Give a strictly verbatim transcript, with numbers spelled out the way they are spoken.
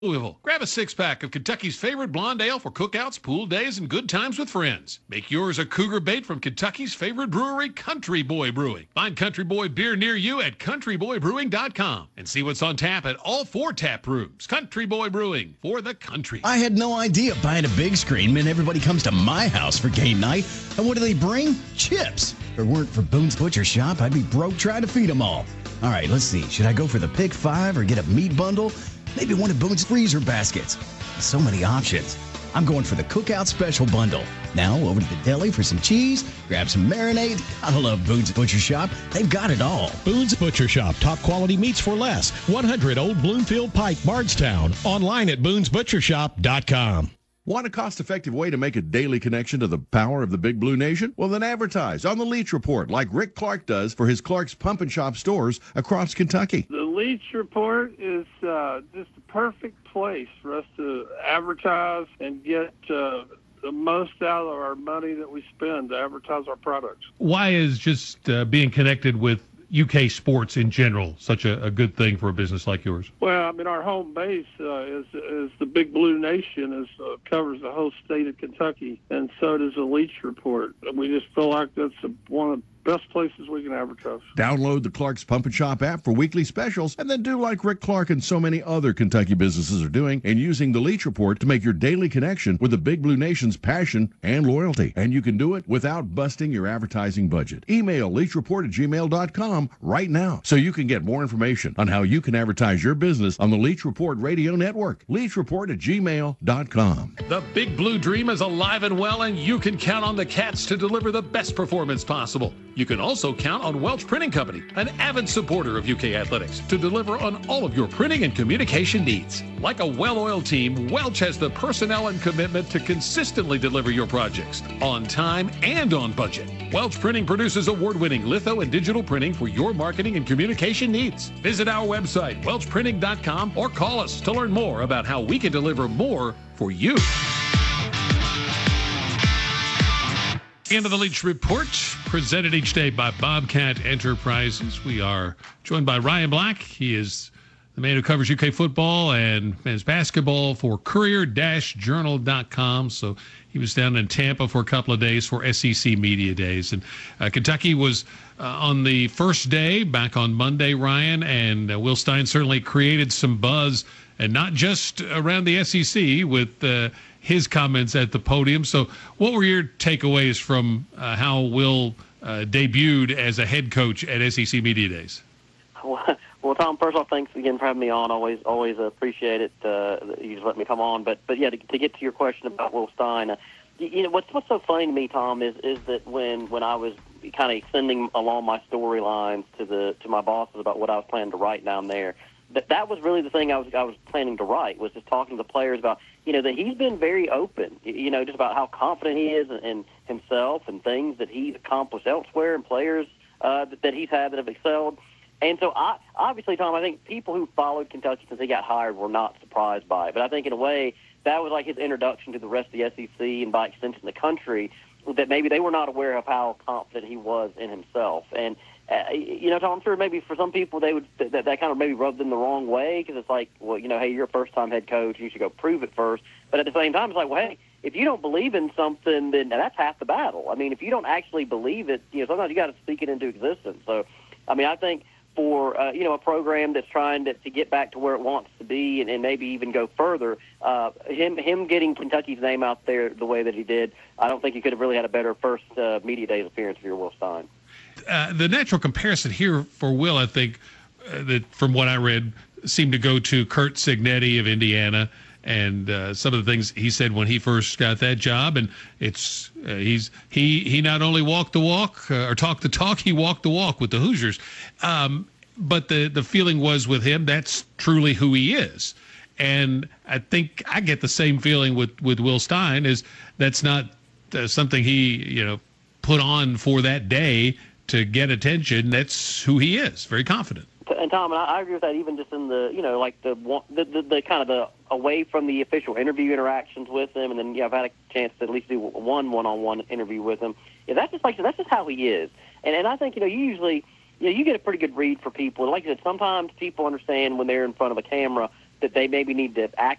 Louisville. Grab a six-pack of Kentucky's favorite blonde ale for cookouts, pool days, and good times with friends. Make yours a cougar bait from Kentucky's favorite brewery, Country Boy Brewing. Find Country Boy beer near you at country boy brewing dot com and see what's on tap at all four tap rooms. Country Boy Brewing, for the country. I had no idea buying a big screen meant everybody comes to my house for game night. And what do they bring? Chips. If it weren't for Boone's Butcher Shop, I'd be broke trying to feed them all. All right, let's see. Should I go for the pick five or get a meat bundle? Maybe one of Boone's freezer baskets. So many options. I'm going for the Cookout Special Bundle. Now over to the deli for some cheese, grab some marinade. I love Boone's Butcher Shop. They've got it all. Boone's Butcher Shop. Top quality meats for less. one hundred Old Bloomfield Pike, Bardstown. Online at boons butcher shop dot com. Want a cost-effective way to make a daily connection to the power of the Big Blue Nation? Well, then advertise on the Leach Report like Rick Clark does for his Clark's Pump and Shop stores across Kentucky. The Leach Report is uh, just the perfect place for us to advertise and get uh, the most out of our money that we spend to advertise our products. Why is just uh, being connected with U K sports in general such a, a good thing for a business like yours? Well, I mean, our home base uh, is is the Big Blue Nation, is uh, covers the whole state of Kentucky, and so does the Leach Report. We just feel like that's a, one of the best places we can advertise. Download the Clark's Pump and Shop app for weekly specials, and then do like Rick Clark and so many other Kentucky businesses are doing, and using the Leach Report to make your daily connection with the Big Blue Nation's passion and loyalty. And you can do it without busting your advertising budget. Email leach report at gmail dot com right now so you can get more information on how you can advertise your business on the Leach Report Radio Network. leach report at gmail dot com. The Big Blue Dream is alive and well, and you can count on the Cats to deliver the best performance possible. You can also count on Welch Printing Company, an avid supporter of U K athletics, to deliver on all of your printing and communication needs. Like a well-oiled team, Welch has the personnel and commitment to consistently deliver your projects on time and on budget. Welch Printing produces award-winning litho and digital printing for your marketing and communication needs. Visit our website, welch printing dot com, or call us to learn more about how we can deliver more for you. End of the Leach Report, presented each day by Bobcat Enterprises. We are joined by Ryan Black. He is the man who covers U K football and men's basketball for courier journal dot com. So he was down in Tampa for a couple of days for S E C Media Days. And uh, Kentucky was uh, on the first day, back on Monday, Ryan, and uh, Will Stein certainly created some buzz, and not just around the S E C with uh, his comments at the podium. So what were your takeaways from uh, how Will uh, debuted as a head coach at S E C Media Days? Well, well, Tom, first off, thanks again for having me on. Always always appreciate it. Uh, you just let me come on. But, but yeah, to, to get to your question about Will Stein, uh, you, you know, what's, what's so funny to me, Tom, is, is that when, when I was kind of extending along my storylines to the to my bosses about what I was planning to write down there, that that was really the thing I was I was planning to write, was just talking to the players about, you know, that he's been very open, you know, just about how confident he is in, in himself and things that he's accomplished elsewhere, and players uh, that, that he's had that have excelled. And so, I, obviously, Tom, I think people who followed Kentucky since he got hired were not surprised by it. But I think, in a way, that was like his introduction to the rest of the S E C and, by extension, the country, that maybe they were not aware of how confident he was in himself. And Uh, you know, Tom, I'm sure maybe for some people they would that, that kind of maybe rubbed them the wrong way, because it's like, well, you know, hey, you're a first-time head coach, you should go prove it first. But at the same time, it's like, well, hey, if you don't believe in something, then that's half the battle. I mean, if you don't actually believe it, you know, sometimes you got to speak it into existence. So, I mean, I think for uh, you know, a program that's trying to, to get back to where it wants to be, and, and maybe even go further, uh, him him getting Kentucky's name out there the way that he did, I don't think he could have really had a better first uh, media day appearance if you're Will Stein. Uh, the natural comparison here for Will, I think, uh, that from what I read, seemed to go to Curt Cignetti of Indiana, and uh, some of the things he said when he first got that job. And it's uh, he's he he not only walked the walk uh, or talked the talk, he walked the walk with the Hoosiers. Um, but the the feeling was with him, that's truly who he is. And I think I get the same feeling with with Will Stein, is that's not uh, something he you know put on for that day to get attention. That's who he is, very confident. And Tom, and I agree with that, even just in the, you know, like the the, the, the kind of the away from the official interview interactions with him, and then yeah, I've had a chance to at least do one one-on-one interview with him. Yeah, that's just like that's just how he is. And and I think, you know, you usually, you know, you get a pretty good read for people. Like I said, sometimes people understand when they're in front of a camera that they maybe need to act